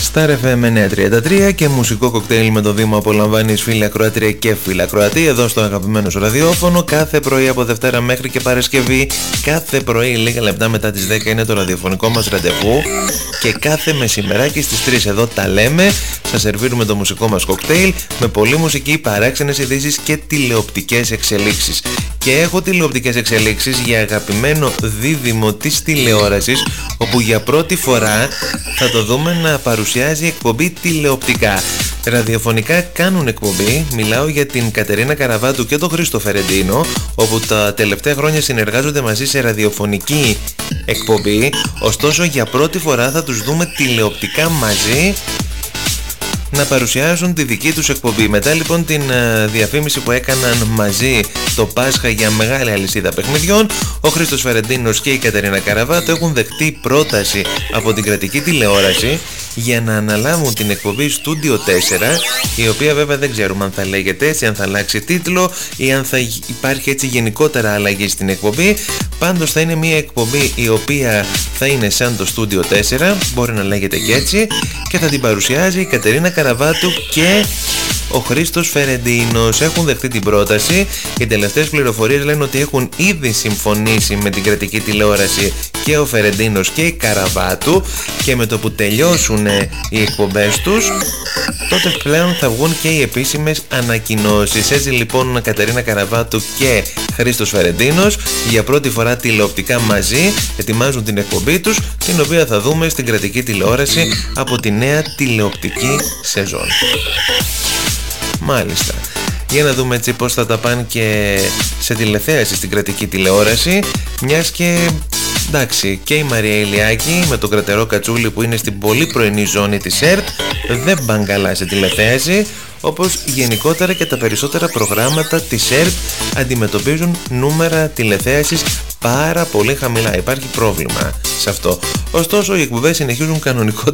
Star FM 933 και μουσικό κοκτέιλ με το Δήμο απολαμβάνεις φίλη ακροάτρια και φίλα ακροατή εδώ στο αγαπημένο σου ραδιόφωνο κάθε πρωί από Δευτέρα μέχρι και Παρασκευή. Κάθε πρωί λίγα λεπτά μετά τις 10 είναι το ραδιοφωνικό μας ραντεβού και κάθε μεσημεράκι στις 3 εδώ τα λέμε. Σας σερβίρουμε το μουσικό μας κοκτέιλ με πολλή μουσική, παράξενες ειδήσεις και τηλεοπτικές εξελίξεις. Και έχω τηλεοπτικές εξελίξεις για αγαπημένο δίδυμο της τηλεόρασης, όπου για πρώτη φορά θα το δούμε να παρουσιάζει εκπομπή τηλεοπτικά. Ραδιοφωνικά κάνουν εκπομπή, μιλάω για την Κατερίνα Καραβάτου και τον Χρήστο Φερεντίνο, όπου τα τελευταία χρόνια συνεργάζονται μαζί σε ραδιοφωνική εκπομπή, ωστόσο για πρώτη φορά θα τους δούμε τηλεοπτικά μαζί να παρουσιάζουν τη δική τους εκπομπή. Μετά λοιπόν την διαφήμιση που έκαναν μαζί το Πάσχα για μεγάλη αλυσίδα παιχνιδιών, ο Χρήστος Φερεντίνος και η Κατερίνα Καραβάτου έχουν δεχτεί πρόταση από την κρατική τηλεόραση για να αναλάβουν την εκπομπή Studio 4, η οποία βέβαια δεν ξέρουμε αν θα λέγεται έτσι, αν θα αλλάξει τίτλο ή αν θα υπάρχει έτσι γενικότερα αλλαγή στην εκπομπή. Πάντως θα είναι μια εκπομπή η οποία θα είναι σαν το Studio 4, μπορεί να λέγεται και έτσι, και θα την παρουσιάζει η Κατερίνα Καραβάτου και ο Χρήστος Φερεντίνος. Έχουν δεχτεί την πρόταση. Οι τελευταίες πληροφορίες λένε ότι έχουν ήδη συμφωνήσει με την κρατική τηλεόραση και ο Φερεντίνος και η Καραβάτου, και με το που τελειώσουν οι εκπομπές τους τότε πλέον θα βγουν και οι επίσημες ανακοινώσεις. Έτσι λοιπόν Κατερίνα Καραβάτου και Χρήστος Φερεντίνος για πρώτη φορά τηλεοπτικά μαζί ετοιμάζουν την εκπομπή τους, την οποία θα δούμε στην κρατική τηλεόραση από τη νέα τηλεοπτική σεζόν. Μάλιστα. Για να δούμε έτσι πως θα τα πάνε και σε τηλεθέαση στην κρατική τηλεόραση, μιας και εντάξει, και η Μαρία Ηλιάκη με τον κρατερό Κατσούλη που είναι στην πολύ πρωινή ζώνη της ΕΡΤ δεν πάνε καλά σε τηλεθέαση, όπως γενικότερα και τα περισσότερα προγράμματα της ΕΡΤ αντιμετωπίζουν νούμερα τηλεθέασης πάρα πολύ χαμηλά. Υπάρχει πρόβλημα σε αυτό. Ωστόσο οι εκπομπές συνεχίζουν κανονικό